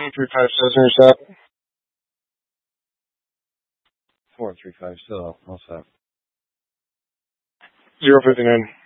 835 says intercept. 435 still. What's that? 059.